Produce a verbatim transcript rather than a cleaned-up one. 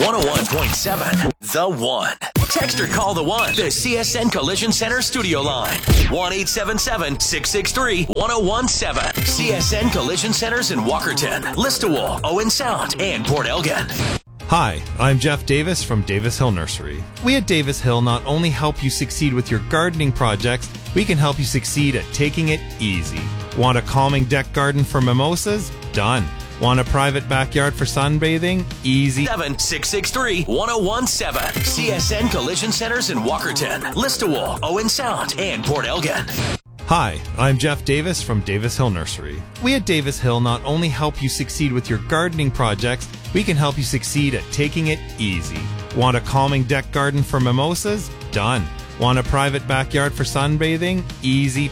one oh one point seven, The One. Text or call The One, the C S N Collision Center studio line. one eight seven seven, six six three, one oh one seven. C S N Collision Centers in Walkerton, Listowel, Owen Sound, and Port Elgin. Hi, I'm Jeff Davis from Davis Hill Nursery. We at Davis Hill not only help you succeed with your gardening projects, we can help you succeed at taking it easy. Want a calming deck garden for mimosas? Done. Want a private backyard for sunbathing? Easy. seven six six three, one oh one seven. C S N Collision Centers in Walkerton, Listowel, Owen Sound, and Port Elgin. Hi, I'm Jeff Davis from Davis Hill Nursery. We at Davis Hill not only help you succeed with your gardening projects, we can help you succeed at taking it easy. Want a calming deck garden for mimosas? Done. Want a private backyard for sunbathing? Easy